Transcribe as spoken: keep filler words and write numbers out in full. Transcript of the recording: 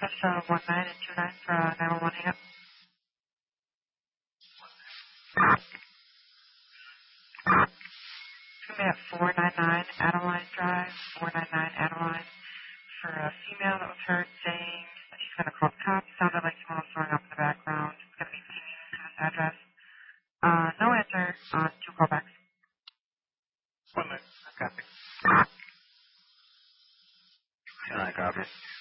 That's uh, one nine and two nine for uh, nine one one hang up. It's going to be at four nine nine Adeline Drive, four nine nine Adeline, for a female that was heard saying that she's going to call the cops. Sounded like someone was throwing up in the background. It's going to be pinging to this address. Uh, no answer on two callbacks. One minute. Copy. Two nine copy.